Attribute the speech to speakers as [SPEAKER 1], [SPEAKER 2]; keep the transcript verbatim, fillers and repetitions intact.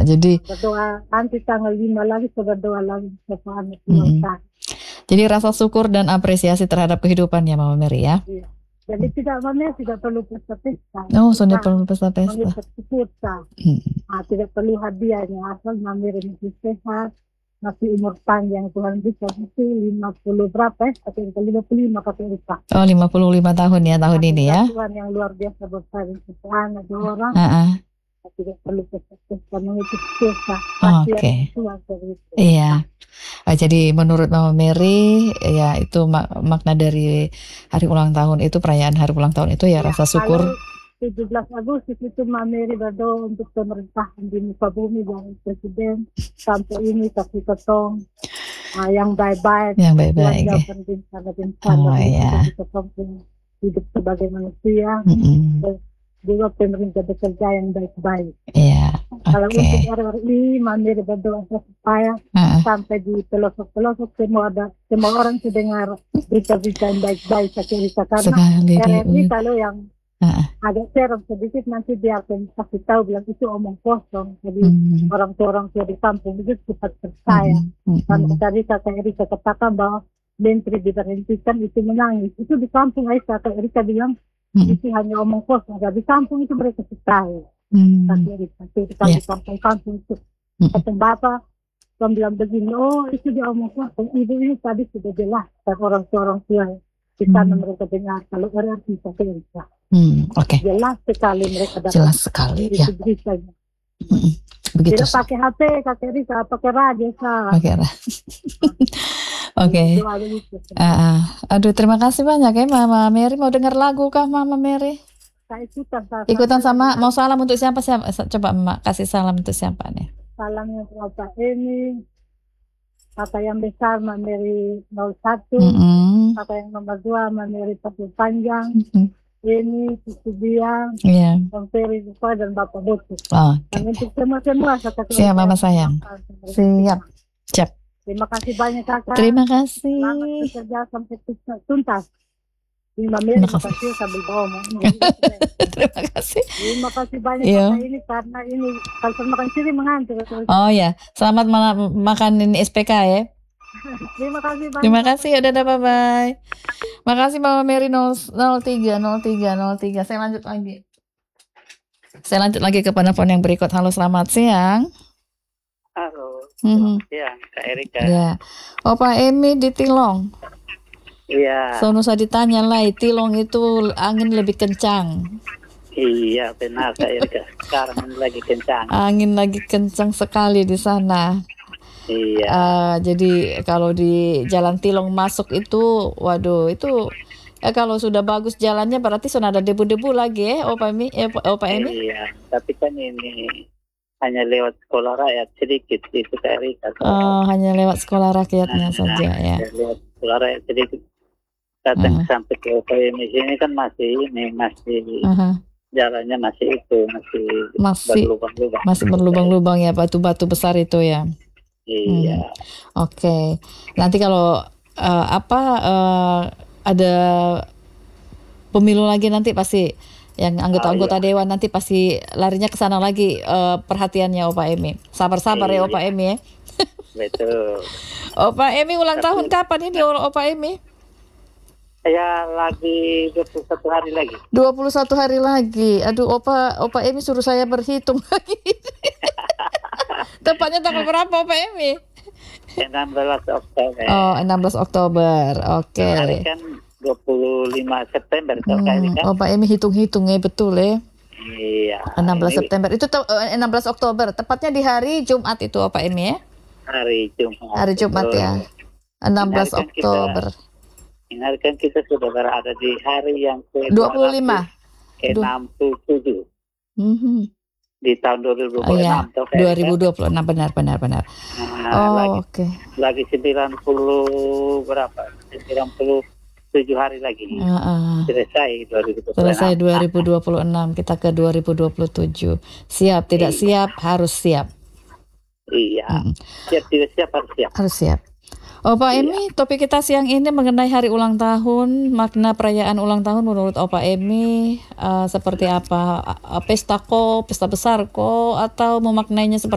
[SPEAKER 1] jadi
[SPEAKER 2] berdoa nanti tanggal lima lagi berdoa lagi sama anak
[SPEAKER 1] mm-mm.
[SPEAKER 2] ulang.
[SPEAKER 1] Jadi rasa syukur dan apresiasi terhadap kehidupan ya Mama Mary ya.
[SPEAKER 2] Iya. Jadi tidak mana tidak perlu pesta-pesta.
[SPEAKER 1] Oh, sudah
[SPEAKER 2] Kita
[SPEAKER 1] perlu pesta-pesta.
[SPEAKER 2] mengucapkan pesta.
[SPEAKER 1] Hmm.
[SPEAKER 2] Ah, tidak perlu hadiahnya asal Mama Mary masih sehat, masih umur panjang Tuhan bisa itu lima puluh berapa ya? Tapi lima puluh lima kata Erika.
[SPEAKER 1] Oh, lima puluh lima tahun ya tahun ini ya.
[SPEAKER 2] Tuhan yang luar biasa besar itu anak orang.
[SPEAKER 1] Uh-uh.
[SPEAKER 2] Tidak perlu pesta-pesta mengikuti pesta.
[SPEAKER 1] Oke. Iya. Oh, jadi menurut Mama Mary ya itu mak- makna dari hari ulang tahun itu, perayaan hari ulang tahun itu ya, ya rasa syukur.
[SPEAKER 2] tujuh belas Agustus itu Mama Mary berdoa untuk pemerintah di muka bumi dan presiden sampai ini kasih ketong uh, yang baik-baik,
[SPEAKER 1] yang baik-baik. Ya.
[SPEAKER 2] Oh ya. Hidup sebagai manusia. Mm-hmm. Juga pemerintah bekerja yang baik-baik.
[SPEAKER 1] Iya.
[SPEAKER 2] Kalau
[SPEAKER 1] Okay.
[SPEAKER 2] untuk R R I, Mama Mary berdoa supaya uh-uh. sampai di pelosok-pelosok semua ada semua orang mendengar berita-berita yang baik-baik cerita karena
[SPEAKER 1] Sekali
[SPEAKER 2] R R I
[SPEAKER 1] di...
[SPEAKER 2] kalau yang uh-uh. agak serem sedikit nanti biar kasih tahu bilang itu omong kosong. Jadi mm-hmm. orang tua orang tua di kampung itu cepat percaya. Mm-hmm. Karena tadi kakak Erika katakan bahwa menteri diberhentikan itu menangis. Itu di kampung Aisyah kakak Erika bilang Hmm. itu hanya omong kosong. Di kampung itu mereka percaya. Hmm. Tapi di yeah. kampung-kampung itu hmm. kata bapak yang bilang begini, oh itu dia omong kosong. Ibu ini tadi sudah jelas dan orang tua orang tua di sana hmm. mereka dengar kalau orang bisa kerja. Hmm.
[SPEAKER 1] Okay.
[SPEAKER 2] Jelas sekali mereka dapat.
[SPEAKER 1] Jelas sekali ya. Hmm. Begitu.
[SPEAKER 2] Tidak pakai H P, pakai Rika, pakai radio sah.
[SPEAKER 1] Pakai radio. Oke. Uh, aduh, terima kasih banyak ya Mama Mary. Mau dengar lagu kah Mama Mary?
[SPEAKER 2] Saya ikutan,
[SPEAKER 1] ikutan sama. Mau salam untuk siapa? Siapa? Coba Mama kasih salam untuk siapa nih?
[SPEAKER 2] Salamnya untuk Pak Emi, Kakak yang besar Mama Mary nol satu,
[SPEAKER 1] mm-hmm.
[SPEAKER 2] Kakak yang nomor dua Mama Mary Pasir Panjang.
[SPEAKER 1] Mm-hmm.
[SPEAKER 2] Ini Susu Biang,
[SPEAKER 1] yeah.
[SPEAKER 2] Bang Ferry Zupa dan Bapak Botu.
[SPEAKER 1] Oh,
[SPEAKER 2] okay. Dan untuk semua-semua
[SPEAKER 1] siap Mama sayang. Siap. Siap.
[SPEAKER 2] Terima kasih banyak kakak.
[SPEAKER 1] Terima kasih.
[SPEAKER 2] Selamat bekerja sampai tuntas. Terima kasih sambil bawa.
[SPEAKER 1] Terima kasih.
[SPEAKER 2] Terima kasih banyak kakak ini karena ini kalau makan sini mengantuk.
[SPEAKER 1] Oh ya, selamat ma- makan ini S P K ya.
[SPEAKER 2] Terima kasih banyak.
[SPEAKER 1] Terima kasih, udah dah bye bye. Makasih Mama Mary nol tiga nol tiga nol tiga. Saya lanjut lagi. Saya lanjut lagi ke penelpon yang berikut. Halo, selamat siang.
[SPEAKER 3] Halo.
[SPEAKER 1] Mm-hmm.
[SPEAKER 3] Ya, Kak Erika.
[SPEAKER 1] Ya. Opa Emi di Tilong.
[SPEAKER 3] Iya.
[SPEAKER 1] So nusa ditanya lah, Tilong itu angin lebih kencang.
[SPEAKER 3] Iya, benar Kak Erika. Sekarang lagi kencang.
[SPEAKER 1] Angin lagi kencang sekali di sana.
[SPEAKER 3] Iya.
[SPEAKER 1] Uh, jadi kalau di Jalan Tilong masuk itu, waduh, itu eh, kalau sudah bagus jalannya berarti sudah ada debu-debu lagi ya, Opa Emi, eh, Opa Emi.
[SPEAKER 3] Iya, tapi kan ini hanya lewat sekolah rakyat sedikit itu Kak Erika.
[SPEAKER 1] Oh, hanya lewat sekolah rakyatnya nah, saja ya.
[SPEAKER 3] Lewat sekolah rakyat sedikit. Datang uh. sampai ke Opa Emi ini kan masih ini masih. Uh-huh. Jalannya masih itu masih,
[SPEAKER 1] masih
[SPEAKER 3] berlubang-lubang.
[SPEAKER 1] Masih berlubang-lubang ya, batu-batu besar itu ya.
[SPEAKER 3] Iya.
[SPEAKER 1] Hmm. Oke. Okay. Nanti kalau uh, apa uh, ada pemilu lagi nanti pasti yang anggota-anggota oh, iya. dewan nanti pasti larinya ke sana lagi uh, perhatiannya Opa Emi. Sabar-sabar iya. ya Opa Emi ya.
[SPEAKER 3] Betul.
[SPEAKER 1] Opa Emi ulang Tapi, tahun kapan ini Opa Emi?
[SPEAKER 3] Ya lagi dua puluh satu hari lagi.
[SPEAKER 1] dua puluh satu hari lagi. Aduh Opa Opa Emi suruh saya berhitung lagi. Tepatnya tanggal berapa Opa Emi?
[SPEAKER 3] enam belas Oktober.
[SPEAKER 1] Oh, enam belas Oktober. Oke. Okay.
[SPEAKER 3] Hari kan dua puluh lima September hmm,
[SPEAKER 1] kan? Opa Emi hitung-hitung ya betul ya.
[SPEAKER 3] Iya.
[SPEAKER 1] enam belas September. Itu te- enam belas Oktober. Tepatnya di hari Jumat itu Opa Emi ya?
[SPEAKER 3] Hari Jumat.
[SPEAKER 1] Hari Jumat betul. Ya. enam belas kan Oktober.
[SPEAKER 3] Kita, ini kan kita sudah berada di hari yang ke
[SPEAKER 1] dua puluh lima.
[SPEAKER 3] enam puluh tujuh.
[SPEAKER 1] Mm-hmm.
[SPEAKER 3] Di tahun dua ribu dua puluh enam.
[SPEAKER 1] Oh, ya. dua ribu dua puluh enam benar benar benar.
[SPEAKER 3] Nah,
[SPEAKER 1] oh,
[SPEAKER 3] lagi,
[SPEAKER 1] oke. Okay.
[SPEAKER 3] Lagi sembilan puluh berapa? sembilan puluh tujuh hari lagi.
[SPEAKER 1] Uh-uh.
[SPEAKER 3] Selesai dua ribu dua puluh enam.
[SPEAKER 1] Selesai dua ribu dua puluh enam, kita ke dua ribu dua puluh tujuh. Siap tidak iya. siap harus siap.
[SPEAKER 3] Iya. Hmm. Siap tidak siap harus siap.
[SPEAKER 1] Harus siap. Opa iya. Emi, topik kita siang ini mengenai hari ulang tahun, makna perayaan ulang tahun menurut Opa Emi uh, seperti apa? Pesta ko, pesta besar ko, atau memaknainya seperti